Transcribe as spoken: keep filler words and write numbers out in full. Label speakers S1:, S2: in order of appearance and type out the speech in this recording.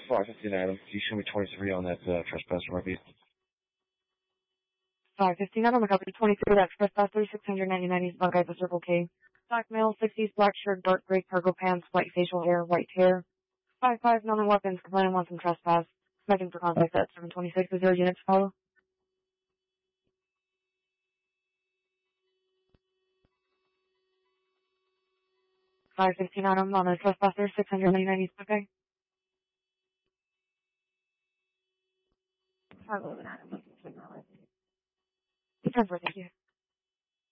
S1: five fifteen Adam. Can you show me twenty-three on that uh, trespasser, my beat?
S2: five fifteen Adam, I copy twenty-three, that trespasser, six ninety-nine East Buckeye, the Circle K. Black male, sixties, black shirt, dark gray cargo pants, white facial hair, white hair. five five, none on weapons, complaining wants some trespass. Expecting for contact at seven twenty-six, is there units follow? five fifteen Adam, on a trespasser, six ninety-nine East Buckeye. five eleven Adam, ten four, thank you.